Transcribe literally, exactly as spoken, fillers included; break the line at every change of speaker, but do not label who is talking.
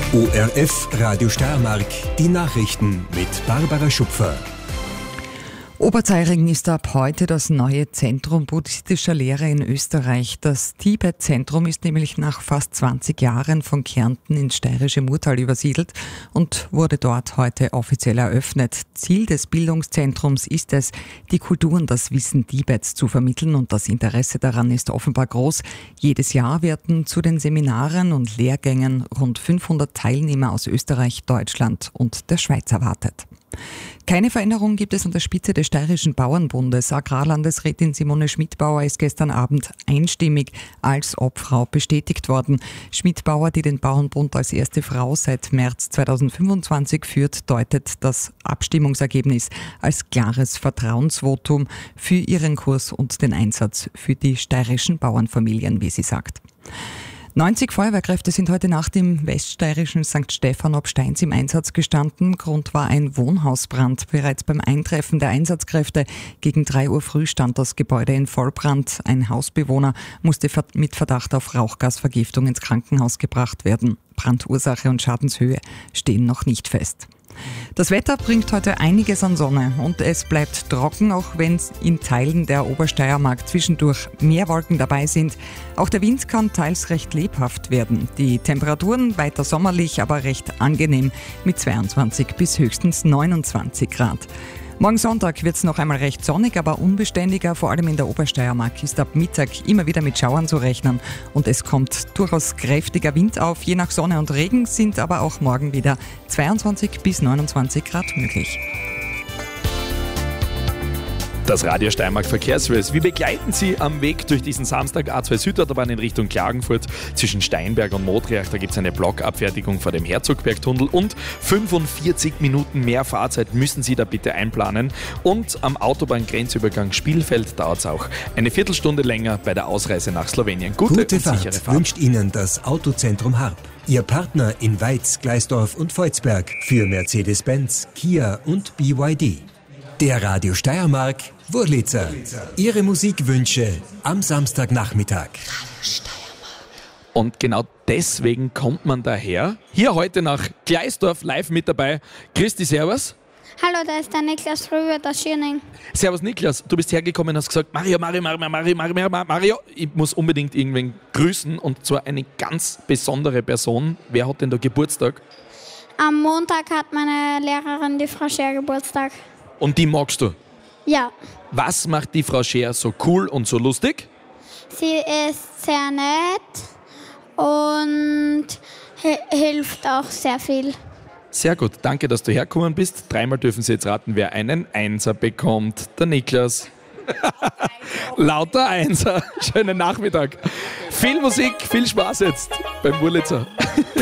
O R F Radio Steiermark, die Nachrichten mit Barbara Schupfer.
Oberzeiringen ist ab heute das neue Zentrum buddhistischer Lehre in Österreich. Das Tibet-Zentrum ist nämlich nach fast zwanzig Jahren von Kärnten ins steirische Murtal übersiedelt und wurde dort heute offiziell eröffnet. Ziel des Bildungszentrums ist es, die Kultur und das Wissen Tibets zu vermitteln, und das Interesse daran ist offenbar groß. Jedes Jahr werden zu den Seminaren und Lehrgängen rund fünfhundert Teilnehmer aus Österreich, Deutschland und der Schweiz erwartet. Keine Veränderung gibt es an der Spitze des Steirischen Bauernbundes. Agrarlandesrätin Simone Schmidbauer ist gestern Abend einstimmig als Obfrau bestätigt worden. Schmidbauer, die den Bauernbund als erste Frau seit März zweitausendfünfundzwanzig führt, deutet das Abstimmungsergebnis als klares Vertrauensvotum für ihren Kurs und den Einsatz für die steirischen Bauernfamilien, wie sie sagt. neunzig Feuerwehrkräfte sind heute Nacht im weststeirischen Sankt Stephan ob Steins im Einsatz gestanden. Grund war ein Wohnhausbrand. Bereits beim Eintreffen der Einsatzkräfte gegen drei Uhr früh stand das Gebäude in Vollbrand. Ein Hausbewohner musste mit Verdacht auf Rauchgasvergiftung ins Krankenhaus gebracht werden. Brandursache und Schadenshöhe stehen noch nicht fest. Das Wetter bringt heute einiges an Sonne und es bleibt trocken, auch wenn in Teilen der Obersteiermark zwischendurch mehr Wolken dabei sind. Auch der Wind kann teils recht lebhaft werden. Die Temperaturen weiter sommerlich, aber recht angenehm mit zweiundzwanzig bis höchstens neunundzwanzig Grad. Morgen Sonntag wird es noch einmal recht sonnig, aber unbeständiger. Vor allem in der Obersteiermark ist ab Mittag immer wieder mit Schauern zu rechnen und es kommt durchaus kräftiger Wind auf. Je nach Sonne und Regen sind aber auch morgen wieder zweiundzwanzig bis neunundzwanzig Grad möglich.
Das Radio Steiermark Verkehrsservice. Wir begleiten Sie am Weg durch diesen Samstag A zwei Südautobahn in Richtung Klagenfurt zwischen Steinberg und Modriach. Da gibt es eine Blockabfertigung vor dem Herzogbergtunnel und fünfundvierzig Minuten mehr Fahrzeit müssen Sie da bitte einplanen. Und am Autobahngrenzübergang Spielfeld dauert es auch eine Viertelstunde länger bei der Ausreise nach Slowenien. Gute,
Gute
und
Fahrt
sichere Fahrt
wünscht Ihnen das Autozentrum Harp. Ihr Partner in Weiz, Gleisdorf und Volzberg für Mercedes-Benz, Kia und B Y D. Der Radio Steiermark Wurlitzer. Ihre Musikwünsche am Samstagnachmittag.
Radio Steiermark.
Und genau deswegen kommt man daher. Hier heute nach Gleisdorf live mit dabei. Christi, servus.
Hallo, da ist der Niklas Röwe aus Schierning.
Servus Niklas, du bist hergekommen und hast gesagt, Mario, Mario, Mario, Mario, Mario, Mario, Mario, ich muss unbedingt irgendwen grüßen, und zwar eine ganz besondere Person. Wer hat denn da Geburtstag?
Am Montag hat meine Lehrerin, die Frau Scher, Geburtstag.
Und die magst du?
Ja.
Was macht die Frau Scher so cool und so lustig?
Sie ist sehr nett und hi- hilft auch sehr viel.
Sehr gut, danke, dass du hergekommen bist. Dreimal dürfen Sie jetzt raten, wer einen Einser bekommt. Der Niklas. Lauter Einser. Schönen Nachmittag. Viel Musik, viel Spaß jetzt beim Wurlitzer.